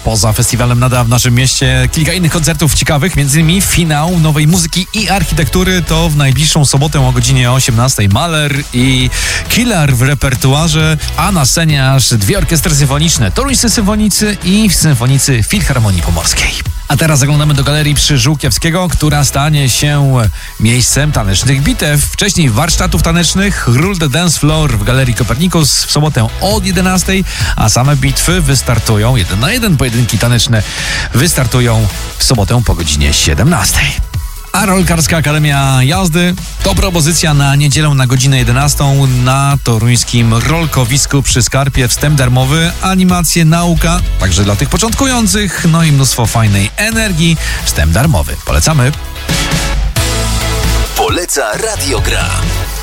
Poza festiwalem Nada w naszym mieście kilka innych koncertów ciekawych, m.in. finał nowej muzyki i architektury to w najbliższą sobotę o godzinie 18:00 Mahler i Killer w repertuarze, a na scenie aż dwie orkiestry symfoniczne, Toruńscy Symfonicy i Symfonicy Filharmonii Pomorskiej. A teraz zaglądamy do Galerii przy Żółkiewskiego, która stanie się miejscem tanecznych bitew. Wcześniej warsztatów tanecznych Rule the Dance Floor w Galerii Kopernikus w sobotę od 11:00, a same bitwy wystartują, 1 na 1 pojedynki taneczne wystartują w sobotę po godzinie 17:00. A Rolkarska Akademia Jazdy to propozycja na niedzielę na godzinę 11:00 na toruńskim rolkowisku przy Skarpie. Wstęp darmowy, animacje, nauka, także dla tych początkujących, no i mnóstwo fajnej energii. Wstęp darmowy. Polecamy. Poleca Radiogram.